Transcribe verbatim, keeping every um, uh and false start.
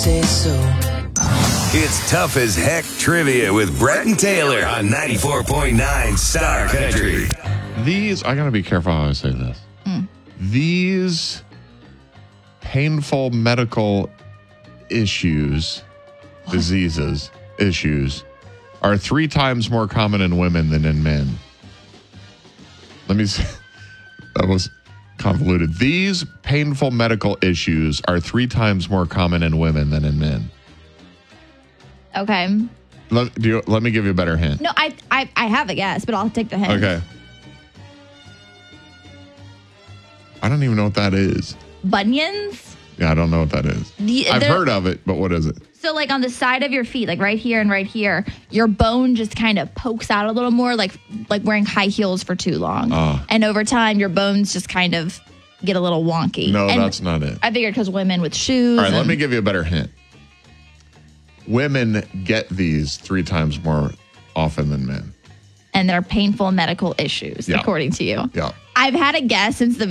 say so. It's Tough as Heck Trivia with Brett and Taylor on ninety-four point nine Star Country. These, I gotta be careful how I say this. Mm. These painful medical issues, what? diseases, issues, are three times more common in women than in men. Let me see. That was convoluted. These painful medical issues are three times more common in women than in men. Okay. Let, do you, let me give you a better hint. No, I, I I have a guess, but I'll take the hint. Okay. I don't even know what that is. Bunions? Yeah, I don't know what that is. The, I've heard of it, but what is it? So like on the side of your feet, like right here and right here, your bone just kind of pokes out a little more, like like wearing high heels for too long. Uh, and over time, your bones just kind of get a little wonky. No, and that's not it. I figured because women with shoes. All right, and, let me give you a better hint. Women get these three times more often than men. And they're painful medical issues, Yeah. according to you. Yeah. I've had a guess since the